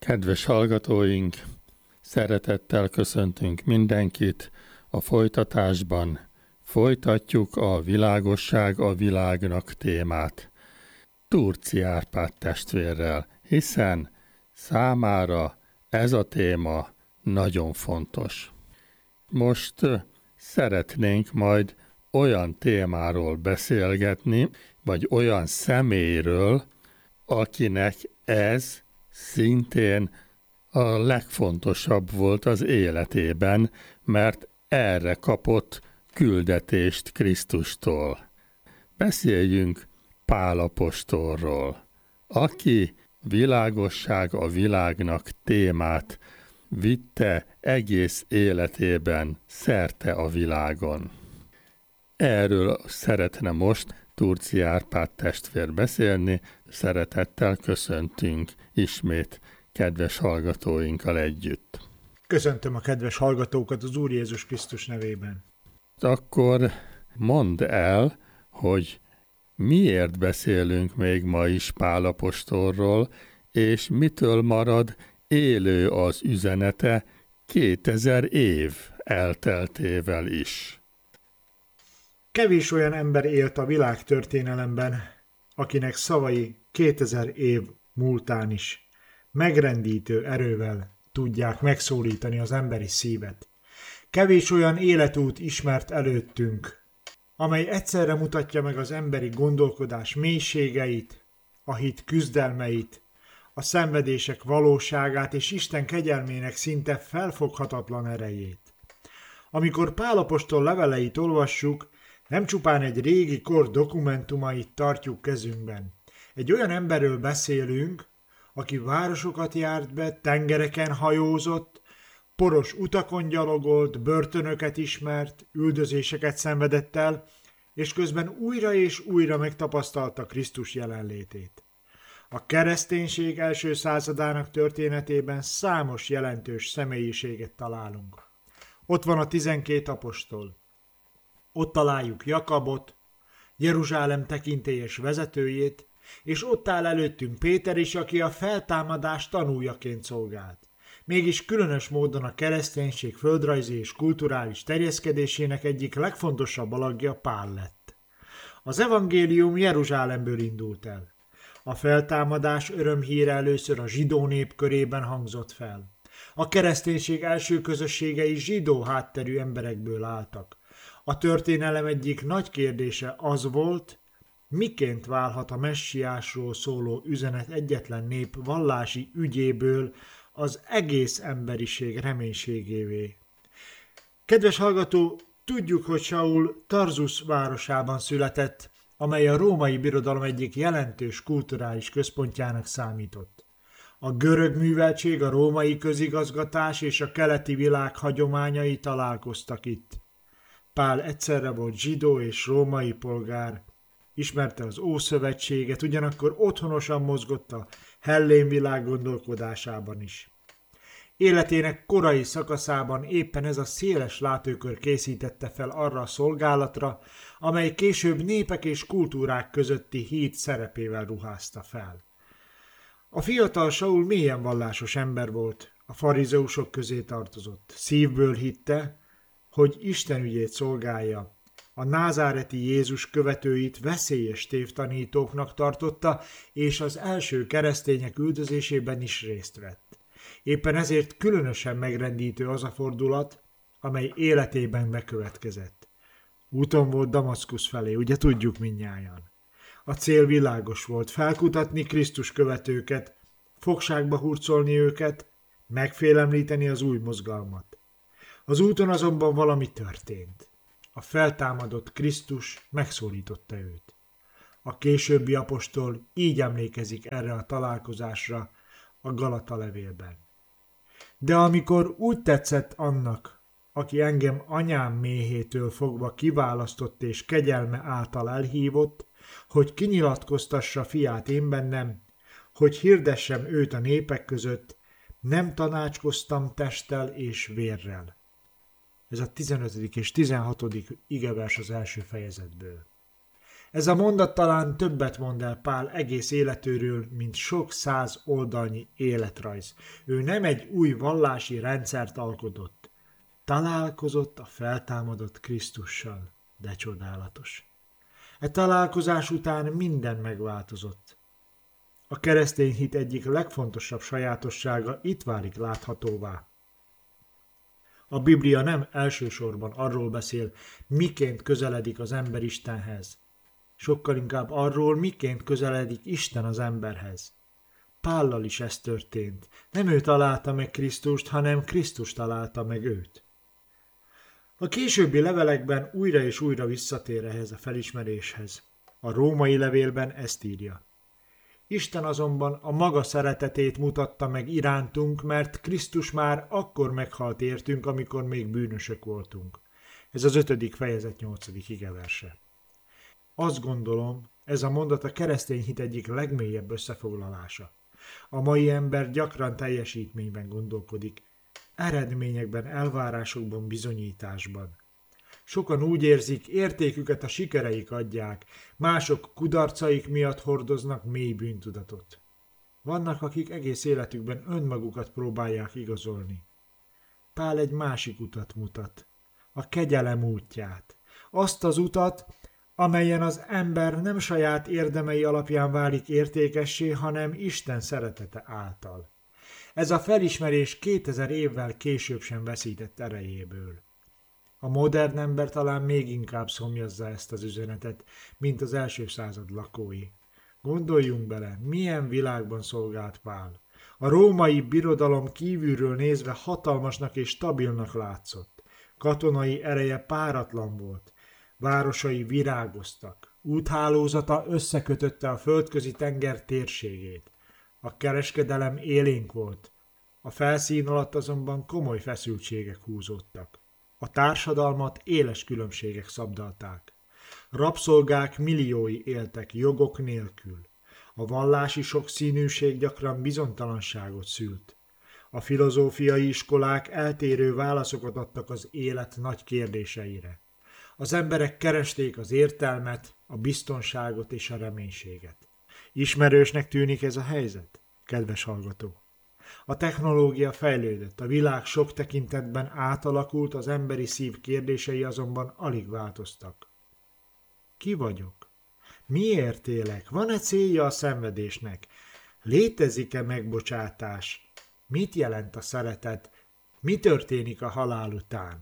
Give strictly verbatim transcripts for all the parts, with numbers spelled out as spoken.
Kedves hallgatóink, szeretettel köszöntünk mindenkit a folytatásban. Folytatjuk a világosság a világnak témát Turczy Árpád testvérrel, hiszen számára ez a téma nagyon fontos. Most szeretnénk majd olyan témáról beszélgetni, vagy olyan személyről, akinek ez szintén a legfontosabb volt az életében, mert erre kapott küldetést Krisztustól. Beszéljünk Pál apostolról, aki világosság a világnak témát vitte egész életében szerte a világon. Erről szeretne most Turczy Árpád testvér beszélni, szeretettel köszöntünk ismét kedves hallgatóinkkal együtt. Köszöntöm a kedves hallgatókat az Úr Jézus Krisztus nevében. Akkor mondd el, hogy miért beszélünk még ma is Pál apostolról, és mitől marad élő az üzenete kétezer év elteltével is. Kevés olyan ember élt a világtörténelemben, akinek szavai kétezer év múltán is megrendítő erővel tudják megszólítani az emberi szívet. Kevés olyan életút ismert előttünk, amely egyszerre mutatja meg az emberi gondolkodás mélységeit, a hit küzdelmeit, a szenvedések valóságát és Isten kegyelmének szinte felfoghatatlan erejét. Amikor Pál apostol leveleit olvassuk, nem csupán egy régi kor dokumentumait tartjuk kezünkben. Egy olyan emberről beszélünk, aki városokat járt be, tengereken hajózott, poros utakon gyalogolt, börtönöket ismert, üldözéseket szenvedett el, és közben újra és újra megtapasztalta Krisztus jelenlétét. A kereszténység első századának történetében számos jelentős személyiséget találunk. Ott van a tizenkét apostol. Ott találjuk Jakabot, Jeruzsálem tekintélyes vezetőjét, és ott áll előttünk Péter is, aki a feltámadás tanújaként szolgált. Mégis különös módon a kereszténység földrajzi és kulturális terjeszkedésének egyik legfontosabb alakja Pál lett. Az evangélium Jeruzsálemből indult el. A feltámadás örömhíre először a zsidó nép körében hangzott fel. A kereszténység első közösségei zsidó hátterű emberekből álltak. A történelem egyik nagy kérdése az volt, miként válhat a messiásról szóló üzenet egyetlen nép vallási ügyéből az egész emberiség reménységévé. Kedves hallgató, tudjuk, hogy Saul Tarzus városában született, amely a római birodalom egyik jelentős kulturális központjának számított. A görög műveltség, a római közigazgatás és a keleti világ hagyományai találkoztak itt. Pál egyszerre volt zsidó és római polgár, ismerte az Ószövetséget, ugyanakkor otthonosan mozgott a hellén világ gondolkodásában is. Életének korai szakaszában éppen ez a széles látókör készítette fel arra a szolgálatra, amely később népek és kultúrák közötti híd szerepével ruházta fel. A fiatal Saul mélyen vallásos ember volt, a farizeusok közé tartozott. Szívből hitte, hogy Isten ügyét szolgálja. A názáreti Jézus követőit veszélyes tévtanítóknak tartotta, és az első keresztények üldözésében is részt vett. Éppen ezért különösen megrendítő az a fordulat, amely életében bekövetkezett. Úton volt Damaszkusz felé, ugye tudjuk mindnyájan. A cél világos volt, felkutatni Krisztus követőket, fogságba hurcolni őket, megfélemlíteni az új mozgalmat. Az úton azonban valami történt. A feltámadott Krisztus megszólította őt. A későbbi apostol így emlékezik erre a találkozásra a Galata levélben. De amikor úgy tetszett annak, aki engem anyám méhétől fogva kiválasztott és kegyelme által elhívott, hogy kinyilatkoztassa fiát én bennem, hogy hirdessem őt a népek között, nem tanácskoztam testtel és vérrel. Ez a tizenötödik és tizenhatodik igevers az első fejezetből. Ez a mondat talán többet mond el Pál egész életéről, mint sok száz oldalnyi életrajz. Ő nem egy új vallási rendszert alkotott. Találkozott a feltámadott Krisztussal, de csodálatos. E találkozás után minden megváltozott. A keresztény hit egyik legfontosabb sajátossága itt válik láthatóvá. A Biblia nem elsősorban arról beszél, miként közeledik az ember Istenhez. Sokkal inkább arról, miként közeledik Isten az emberhez. Pállal is ez történt. Nem ő találta meg Krisztust, hanem Krisztus találta meg őt. A későbbi levelekben újra és újra visszatér ehhez a felismeréshez. A római levélben ezt írja. Isten azonban a maga szeretetét mutatta meg irántunk, mert Krisztus már akkor meghalt értünk, amikor még bűnösök voltunk. Ez az ötödik fejezet nyolcadik igeverse. Azt gondolom, ez a mondat a keresztény hit egyik legmélyebb összefoglalása. A mai ember gyakran teljesítményben gondolkodik, eredményekben, elvárásokban, bizonyításban. Sokan úgy érzik, értéküket a sikereik adják, mások kudarcaik miatt hordoznak mély bűntudatot. Vannak, akik egész életükben önmagukat próbálják igazolni. Pál egy másik utat mutat, a kegyelem útját. Azt az utat, amelyen az ember nem saját érdemei alapján válik értékessé, hanem Isten szeretete által. Ez a felismerés kétezer évvel később sem veszített erejéből. A modern ember talán még inkább szomjazza ezt az üzenetet, mint az első század lakói. Gondoljunk bele, milyen világban szolgált Pál. A római birodalom kívülről nézve hatalmasnak és stabilnak látszott. Katonai ereje páratlan volt. Városai virágoztak. Úthálózata összekötötte a földközi tenger térségét. A kereskedelem élénk volt. A felszín alatt azonban komoly feszültségek húzódtak. A társadalmat éles különbségek szabdalták. Rabszolgák milliói éltek jogok nélkül. A vallási sokszínűség gyakran bizonytalanságot szült. A filozófiai iskolák eltérő válaszokat adtak az élet nagy kérdéseire. Az emberek keresték az értelmet, a biztonságot és a reménységet. Ismerősnek tűnik ez a helyzet, kedves hallgató? A technológia fejlődött, a világ sok tekintetben átalakult, az emberi szív kérdései azonban alig változtak. Ki vagyok? Miért élek? Van-e célja a szenvedésnek? Létezik-e megbocsátás? Mit jelent a szeretet? Mi történik a halál után?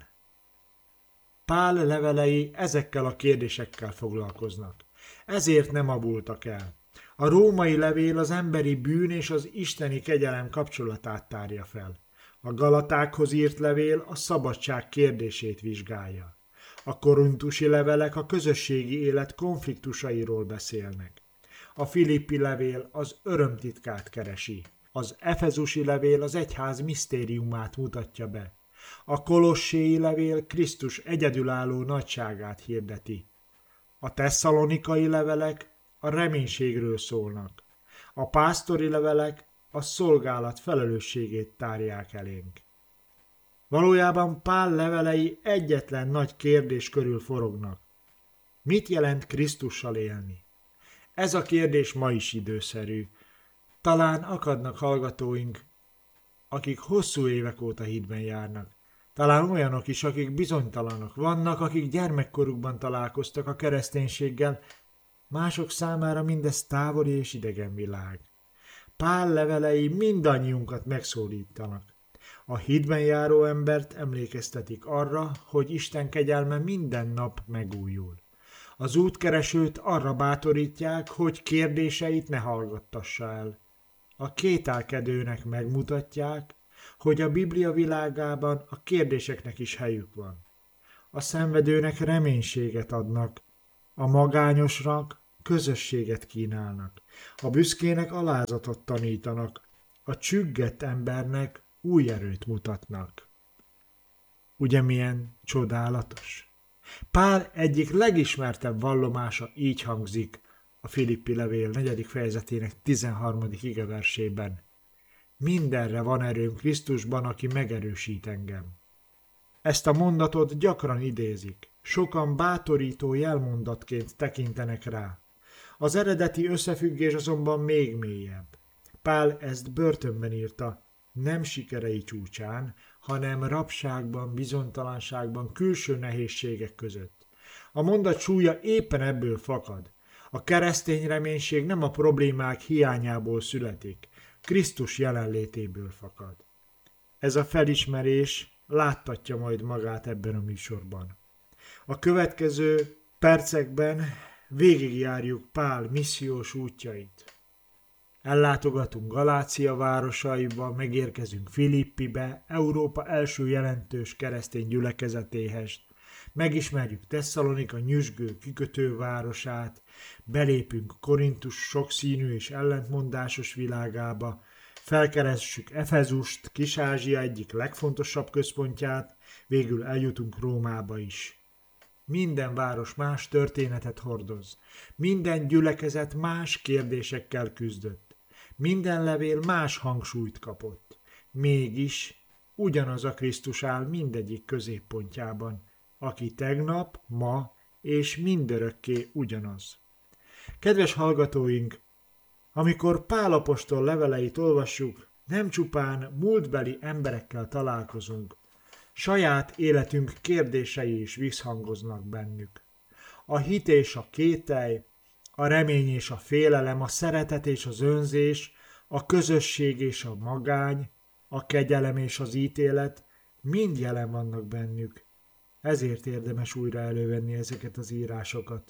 Pál levelei ezekkel a kérdésekkel foglalkoznak. Ezért nem abultak el. A római levél az emberi bűn és az isteni kegyelem kapcsolatát tárja fel. A Galatákhoz írt levél a szabadság kérdését vizsgálja. A korintusi levelek a közösségi élet konfliktusairól beszélnek. A filippi levél az örömtitkát keresi. Az efezusi levél az egyház misztériumát mutatja be. A kolosséi levél Krisztus egyedülálló nagyságát hirdeti. A tesszalonikai levelek a reménységről szólnak. A pásztori levelek a szolgálat felelősségét tárják elénk. Valójában Pál levelei egyetlen nagy kérdés körül forognak. Mit jelent Krisztussal élni? Ez a kérdés ma is időszerű. Talán akadnak hallgatóink, akik hosszú évek óta hitben járnak. Talán olyanok is, akik bizonytalanok. Vannak, akik gyermekkorukban találkoztak a kereszténységgel, mások számára mindez távoli és idegen világ. Pál levelei mindannyiunkat megszólítanak. A hitben járó embert emlékeztetik arra, hogy Isten kegyelme minden nap megújul. Az útkeresőt arra bátorítják, hogy kérdéseit ne hallgattassa el. A kételkedőnek megmutatják, hogy a Biblia világában a kérdéseknek is helyük van. A szenvedőnek reménységet adnak, a magányosnak közösséget kínálnak, a büszkének alázatot tanítanak, a csüggett embernek új erőt mutatnak. Ugye milyen csodálatos? Pál egyik legismertebb vallomása így hangzik a Filippi levél negyedik fejezetének tizenharmadik igeversében. Mindenre van erőm Krisztusban, aki megerősít engem. Ezt a mondatot gyakran idézik. Sokan bátorító jelmondatként tekintenek rá. Az eredeti összefüggés azonban még mélyebb. Pál ezt börtönben írta, nem sikerei csúcsán, hanem rabságban, bizonytalanságban, külső nehézségek között. A mondat súlya éppen ebből fakad. A keresztény reménység nem a problémák hiányából születik, Krisztus jelenlétéből fakad. Ez a felismerés láttatja majd magát ebben a műsorban. A következő percekben végigjárjuk Pál missziós útjait. Ellátogatunk Galácia városaiba, megérkezünk Filippibe, Európa első jelentős keresztény gyülekezetéhez, megismerjük Tesszalonika nyüzsgő kikötővárosát, belépünk Korintus sokszínű és ellentmondásos világába, felkeressük Efezust, Kis-Ázsia egyik legfontosabb központját, végül eljutunk Rómába is. Minden város más történetet hordoz, minden gyülekezet más kérdésekkel küzdött, minden levél más hangsúlyt kapott. Mégis ugyanaz a Krisztus áll mindegyik középpontjában, aki tegnap, ma és mindörökké ugyanaz. Kedves hallgatóink, amikor Pál apostol leveleit olvassuk, nem csupán múltbeli emberekkel találkozunk, saját életünk kérdései is visszhangoznak bennük. A hit és a kételj, a remény és a félelem, a szeretet és az önzés, a közösség és a magány, a kegyelem és az ítélet mind jelen vannak bennük. Ezért érdemes újra elővenni ezeket az írásokat.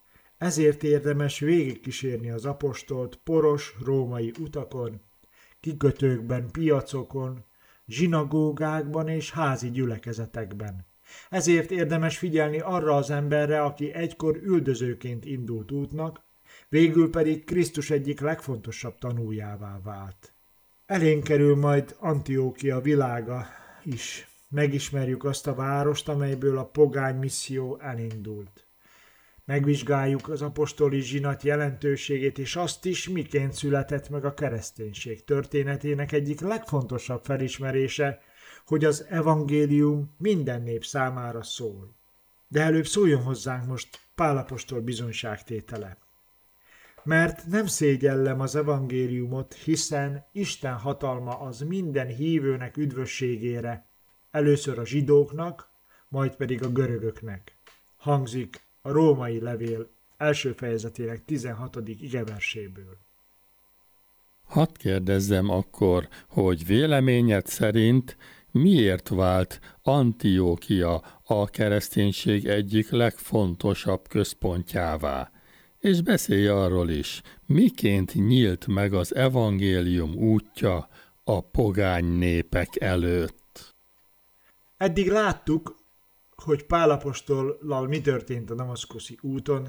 Ezért érdemes végigkísérni az apostolt poros római utakon, kikötőkben, piacokon, zsinagógákban és házi gyülekezetekben. Ezért érdemes figyelni arra az emberre, aki egykor üldözőként indult útnak, végül pedig Krisztus egyik legfontosabb tanújává vált. Elénk kerül majd Antiókia világa is. Megismerjük azt a várost, amelyből a pogány misszió elindult. Megvizsgáljuk az apostoli zsinat jelentőségét, és azt is, miként született meg a kereszténység történetének egyik legfontosabb felismerése, hogy az evangélium minden nép számára szól. De előbb szóljon hozzánk most Pál apostol bizonyságtétele. Mert nem szégyellem az evangéliumot, hiszen Isten hatalma az minden hívőnek üdvösségére, először a zsidóknak, majd pedig a görögöknek. Hangzik a római levél első fejezetének tizenhatodik igeverséből. Hadd kérdezzem akkor, hogy véleményed szerint miért vált Antiókia a kereszténység egyik legfontosabb központjává? És beszélj arról is, miként nyílt meg az evangélium útja a pogány népek előtt. Eddig láttuk, hogy Pál apostollal mi történt a damaszkuszi úton,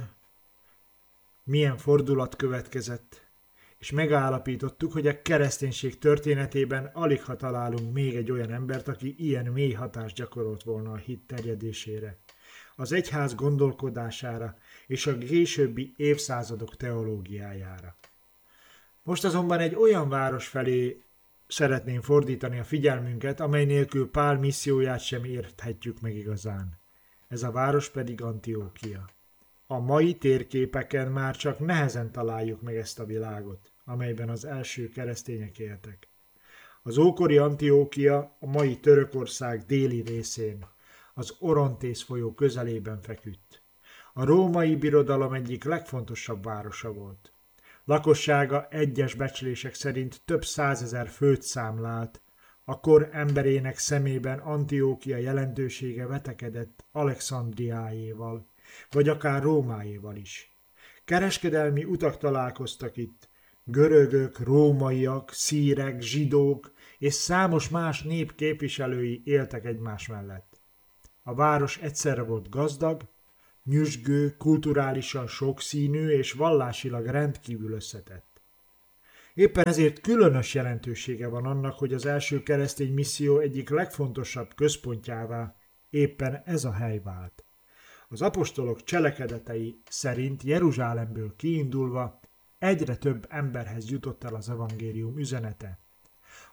milyen fordulat következett, és megállapítottuk, hogy a kereszténység történetében aligha találunk még egy olyan embert, aki ilyen mély hatást gyakorolt volna a hit terjedésére, az egyház gondolkodására és a későbbi évszázadok teológiájára. Most azonban egy olyan város felé szeretném fordítani a figyelmünket, amely nélkül Pál misszióját sem érthetjük meg igazán. Ez a város pedig Antiókia. A mai térképeken már csak nehezen találjuk meg ezt a világot, amelyben az első keresztények éltek. Az ókori Antiókia a mai Törökország déli részén, az Orontész folyó közelében feküdt. A római birodalom egyik legfontosabb városa volt. Lakossága egyes becslések szerint több százezer főt számlált, a kor emberének szemében Antiókia jelentősége vetekedett Alexandriájéval, vagy akár Rómájéval is. Kereskedelmi utak találkoztak itt, görögök, rómaiak, szírek, zsidók és számos más nép képviselői éltek egymás mellett. A város egyszerre volt gazdag, nyüzsgő, kulturálisan sokszínű és vallásilag rendkívül összetett. Éppen ezért különös jelentősége van annak, hogy az első keresztény misszió egyik legfontosabb központjává éppen ez a hely vált. Az apostolok cselekedetei szerint Jeruzsálemből kiindulva egyre több emberhez jutott el az evangélium üzenete.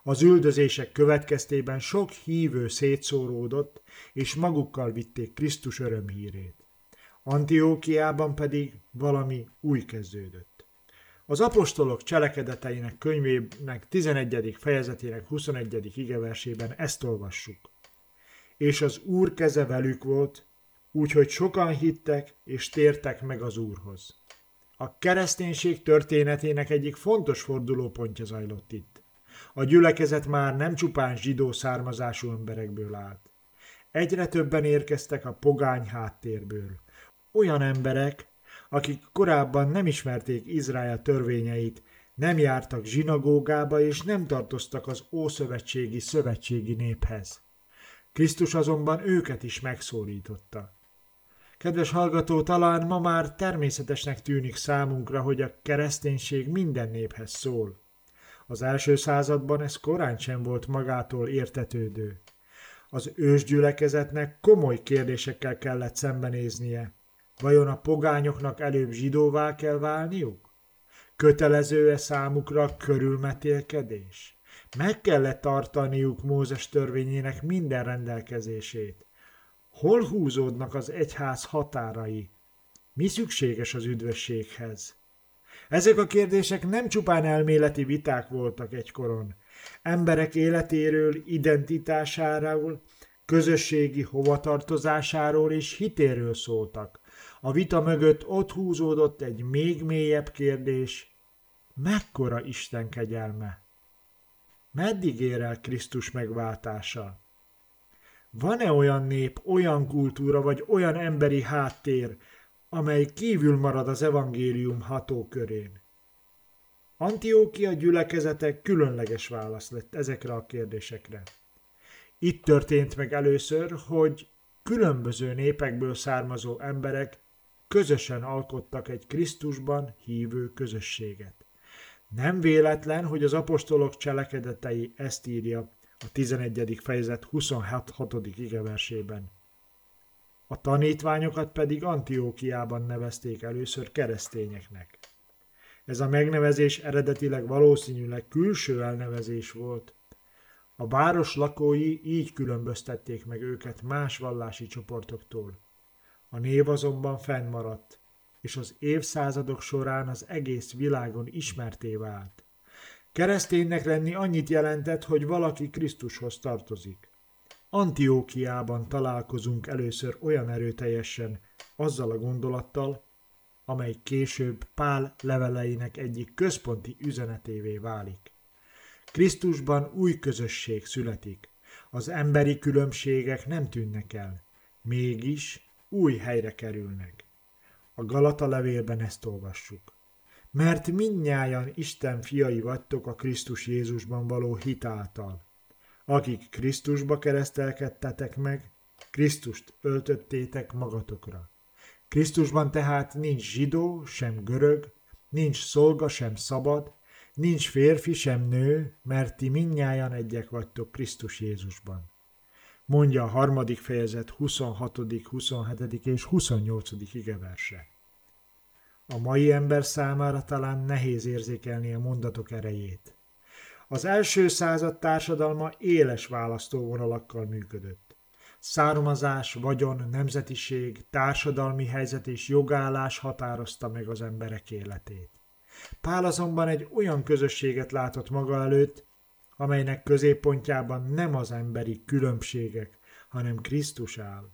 Az üldözések következtében sok hívő szétszóródott, és magukkal vitték Krisztus örömhírét. Antiókiában pedig valami új kezdődött. Az apostolok cselekedeteinek könyvének tizenegyedik fejezetének huszonegyedik igeversében ezt olvassuk. És az Úr keze velük volt, úgyhogy sokan hittek és tértek meg az Úrhoz. A kereszténység történetének egyik fontos fordulópontja zajlott itt. A gyülekezet már nem csupán zsidó származású emberekből állt. Egyre többen érkeztek a pogány háttérből. Olyan emberek, akik korábban nem ismerték Izrael törvényeit, nem jártak zsinagógába és nem tartoztak az ószövetségi szövetségi néphez. Krisztus azonban őket is megszólította. Kedves hallgató, talán ma már természetesnek tűnik számunkra, hogy a kereszténység minden néphez szól. Az első században ez korán sem volt magától értetődő. Az ősgyülekezetnek komoly kérdésekkel kellett szembenéznie. Vajon a pogányoknak előbb zsidóvá kell válniuk? Kötelező-e számukra a körülmetélkedés? Meg kellett tartaniuk Mózes törvényének minden rendelkezését. Hol húzódnak az egyház határai? Mi szükséges az üdvösséghez? Ezek a kérdések nem csupán elméleti viták voltak egykoron. Emberek életéről, identitásáról, közösségi hovatartozásáról és hitéről szóltak. A vita mögött ott húzódott egy még mélyebb kérdés. Mekkora Isten kegyelme? Meddig ér el Krisztus megváltása? Van-e olyan nép, olyan kultúra vagy olyan emberi háttér, amely kívül marad az evangélium hatókörén? Antiókia gyülekezete különleges válasz lett ezekre a kérdésekre. Itt történt meg először, hogy különböző népekből származó emberek közösen alkottak egy Krisztusban hívő közösséget. Nem véletlen, hogy az apostolok cselekedetei ezt írja a tizenegyedik fejezet huszonhatodik igeversében. A tanítványokat pedig Antiókiában nevezték először keresztényeknek. Ez a megnevezés eredetileg valószínűleg külső elnevezés volt. A város lakói így különböztették meg őket más vallási csoportoktól. A név azonban fennmaradt, és az évszázadok során az egész világon ismertté vált. Kereszténynek lenni annyit jelentett, hogy valaki Krisztushoz tartozik. Antiókiában találkozunk először olyan erőteljesen azzal a gondolattal, amely később Pál leveleinek egyik központi üzenetévé válik. Krisztusban új közösség születik. Az emberi különbségek nem tűnnek el, mégis új helyre kerülnek. A Galata levélben ezt olvassuk. Mert mindnyájan Isten fiai vagytok a Krisztus Jézusban való hit által. Akik Krisztusba keresztelkedtetek meg, Krisztust öltöttétek magatokra. Krisztusban tehát nincs zsidó, sem görög, nincs szolga, sem szabad, nincs férfi, sem nő, mert ti mindnyájan egyek vagytok Krisztus Jézusban. Mondja a harmadik fejezet huszonhatodik, huszonhetedik és huszonnyolcadik igeverse. A mai ember számára talán nehéz érzékelni a mondatok erejét. Az első század társadalma éles választóvonalakkal működött. Származás, vagyon, nemzetiség, társadalmi helyzet és jogállás határozta meg az emberek életét. Pál azonban egy olyan közösséget látott maga előtt, amelynek középpontjában nem az emberi különbségek, hanem Krisztus áll.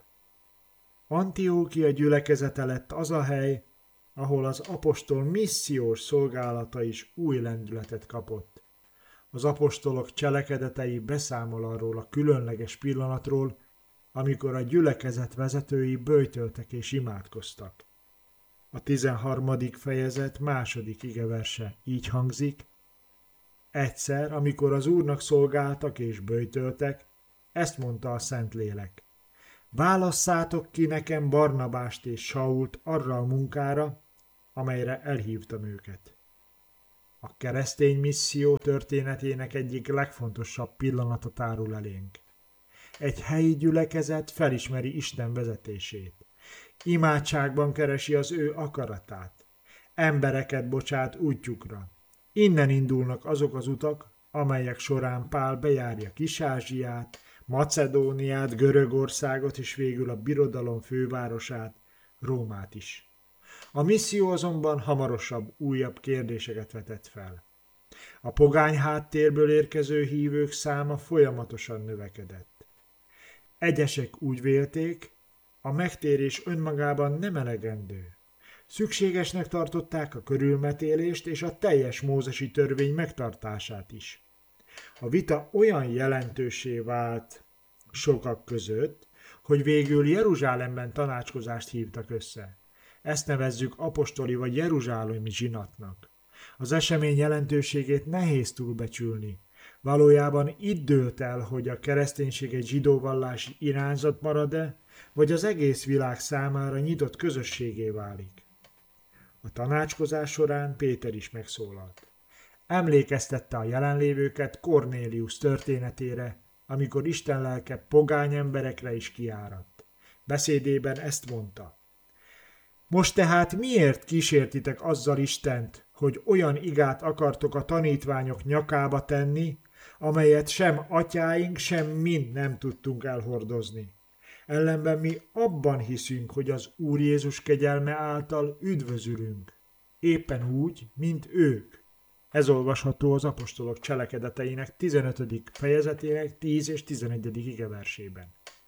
Antiókia gyülekezete lett az a hely, ahol az apostol missziós szolgálata is új lendületet kapott. Az apostolok cselekedetei beszámol arról a különleges pillanatról, amikor a gyülekezet vezetői böjtöltek és imádkoztak. A tizenharmadik fejezet második igeverse így hangzik: Egyszer, amikor az Úrnak szolgáltak és böjtöltek, ezt mondta a Szentlélek: válasszátok ki nekem Barnabást és Sault arra a munkára, amelyre elhívtam őket. A keresztény misszió történetének egyik legfontosabb pillanata tárul elénk. Egy helyi gyülekezet felismeri Isten vezetését. Imádságban keresi az ő akaratát. Embereket bocsát útjukra. Innen indulnak azok az utak, amelyek során Pál bejárja Kis-Ázsiát, Macedóniát, Görögországot és végül a birodalom fővárosát, Rómát is. A misszió azonban hamarosabb újabb kérdéseket vetett fel. A pogány háttérből érkező hívők száma folyamatosan növekedett. Egyesek úgy vélték, a megtérés önmagában nem elegendő. Szükségesnek tartották a körülmetélést és a teljes mózesi törvény megtartását is. A vita olyan jelentőssé vált sokak között, hogy végül Jeruzsálemben tanácskozást hívtak össze. Ezt nevezzük apostoli vagy jeruzsálemi zsinatnak. Az esemény jelentőségét nehéz túlbecsülni. Valójában itt dőlt el, hogy a kereszténység egy zsidóvallási irányzat marad-e, vagy az egész világ számára nyitott közösségé válik. A tanácskozás során Péter is megszólalt. Emlékeztette a jelenlévőket Kornélius történetére, amikor Isten lelke pogány emberekre is kiáradt. Beszédében ezt mondta. Most tehát miért kísértitek azzal Istent, hogy olyan igát akartok a tanítványok nyakába tenni, amelyet sem atyáink, sem mind nem tudtunk elhordozni? Ellenben mi abban hiszünk, hogy az Úr Jézus kegyelme által üdvözülünk, éppen úgy, mint ők. Ez olvasható az apostolok cselekedeteinek tizenötödik fejezetének tíz és tizenegyedik igeversében.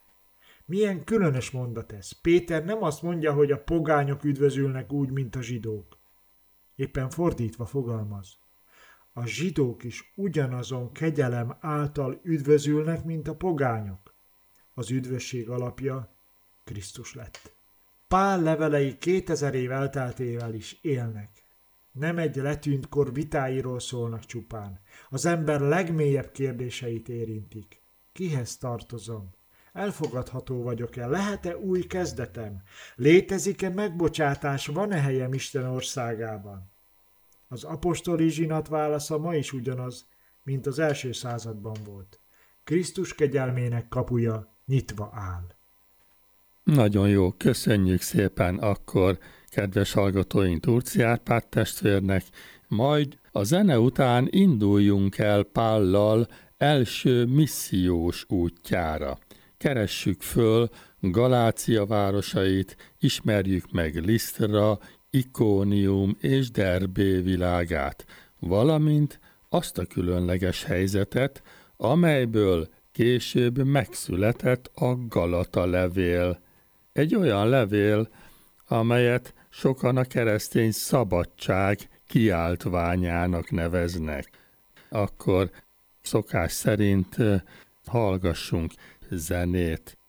Milyen különös mondat ez. Péter nem azt mondja, hogy a pogányok üdvözülnek úgy, mint a zsidók. Éppen fordítva fogalmaz. A zsidók is ugyanazon kegyelem által üdvözülnek, mint a pogányok. Az üdvösség alapja Krisztus lett. Pál levelei kétezer év elteltével is élnek. Nem egy letűnt kor vitáiról szólnak csupán. Az ember legmélyebb kérdéseit érintik. Kihez tartozom? Elfogadható vagyok-e? Lehet-e új kezdetem? Létezik-e megbocsátás? Van-e helyem Isten országában? Az apostoli zsinat válasza ma is ugyanaz, mint az első században volt. Krisztus kegyelmének kapuja nyitva áll. Nagyon jó, köszönjük szépen akkor kedves hallgatóink Turci Árpád testvérnek, majd a zene után induljunk el Pállal első missziós útjára. Keressük föl Galácia városait, ismerjük meg Lisztra, Ikónium és Derbé világát, valamint azt a különleges helyzetet, amelyből később megszületett a Galata levél. Egy olyan levél, amelyet sokan a keresztény szabadság kiáltványának neveznek. Akkor szokás szerint hallgassunk zenét.